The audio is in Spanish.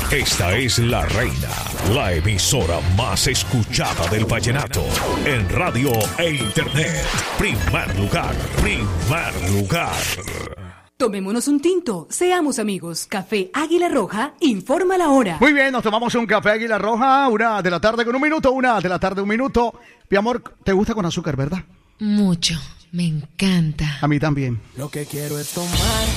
Esta es La Reina, la emisora más escuchada del vallenato. En radio e internet. Primer lugar, primer lugar. Tomémonos un tinto, seamos amigos. Café Águila Roja, informa la hora. Muy bien, nos tomamos un café Águila Roja, 1 de la tarde con 1 minuto, 1 de la tarde 1 minuto. Mi amor, ¿te gusta con azúcar, verdad? Mucho, me encanta. A mí también. Lo que quiero es tomar